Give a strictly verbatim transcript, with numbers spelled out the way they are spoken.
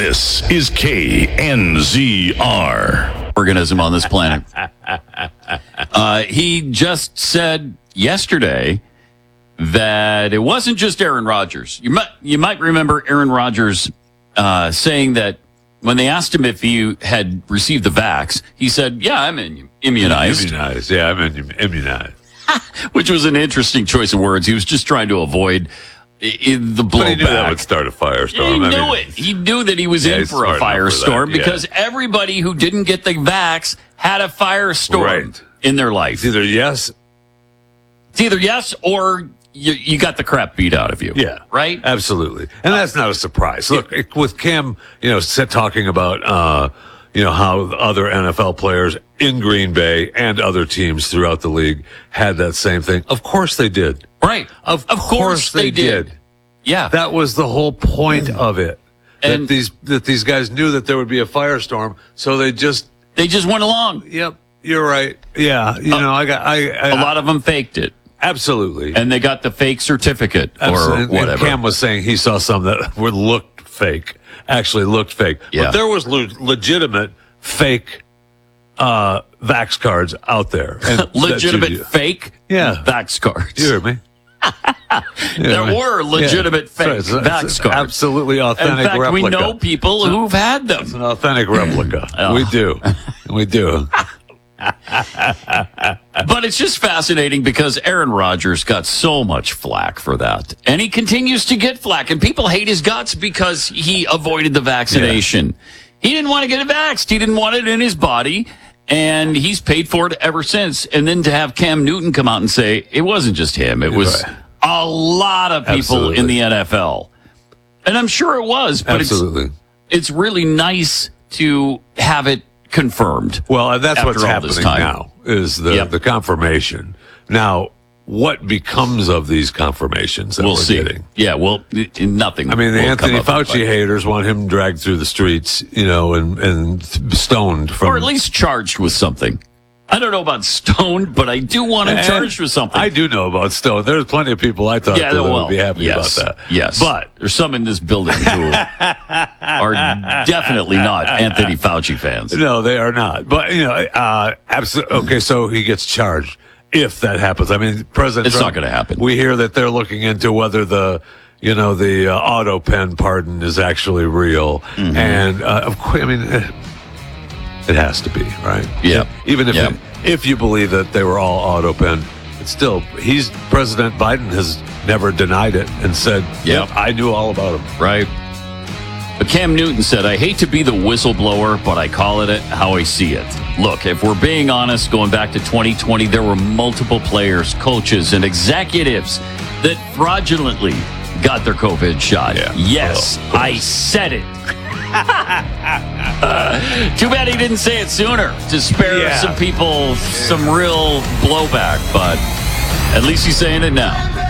This is K N Z R. Organism on this planet. Uh, he just said yesterday that it wasn't just Aaron Rodgers. You might you might remember Aaron Rodgers uh, saying that when they asked him if he had received the vax, he said, "Yeah, I'm in, immunized." Immunized, yeah, I'm in, immunized. Which was an interesting choice of words. He was just trying to avoid i- i- the blowback. But he knew that would start a firestorm. He knew I mean, it. He knew that he was Yeah, in he's for a smart enough for firestorm that, yeah. because everybody who didn't get the vax had a firestorm Right. in their life. It's either yes, It's either yes or you, you got the crap beat out of you. yeah, Right? absolutely, and that's not a surprise. Look, it- with Cam, you know, sit talking about, uh, you know, how other N F L players in Green Bay and other teams throughout the league had that same thing. Of course they did. Right. Of, Of course they did. Yeah. That was the whole point of it. And- that these that these guys knew that there would be a firestorm, so they just, they just went along. yep, you're right. Yeah, you know, I got, I, I A lot of them faked it. absolutely. And they got the fake certificate Absolutely. or And- whatever. And Cam was saying he saw some that were looked fake, actually looked fake. Yeah. But there was le- legitimate fake uh, vax cards out there. And that legitimate you- fake Yeah. vax cards. You hear me? There were legitimate fake Right, it's- vax it's cards. Absolutely In authentic fact, replica. we know people who've had them. It's an authentic replica. Oh. We do. We do. But it's just fascinating because Aaron Rodgers got so much flack for that. And he continues to get flack. And people hate his guts because he avoided the vaccination. He didn't want to get it vaxxed. He didn't want it in his body. And he's paid for it ever since. And then to have Cam Newton come out and say it wasn't just him. It was Right. a lot of people Absolutely. in the N F L. And I'm sure it was. But Absolutely. It's, it's really nice to have it confirmed. Well, and that's after what's all this happening time. now is the, Yep. the confirmation. Now, what becomes of these confirmations that We'll we're see. getting? Yeah, well, n- nothing. I mean, the will Anthony come of it, Fauci haters want him dragged through the streets, you know, and, and stoned but- from. or at least charged with something. I don't know about stoned, but I do want him And charged with something. I do know about stoned. There's plenty of people I talked yeah, to that well, would be happy yes, about that. Yes, But there's some in this building who are definitely not Anthony Fauci fans. no, they are not. But, you know, uh, absolutely. Okay, so he gets charged if that happens. I mean, President It's Trump, not gonna happen. We hear that they're looking into whether the, you know, the uh, auto pen pardon is actually real. Mm-hmm. And, uh, of course, I mean, eh, it has to be, right? Yep. Even if Yep. it, if you believe that they were all auto pen, it's still, he's, President Biden has never denied it and said, Yep. yep, I knew all about him. Right. But Cam Newton said, I hate to be the whistleblower, but I call it how I see it. Look, if we're being honest, going back to twenty twenty, there were multiple players, coaches, and executives that fraudulently got their COVID shot. Yeah. Yes, Oh, I said it. Too bad he didn't say it sooner to spare Yeah. some people some real blowback, but at least he's saying it now.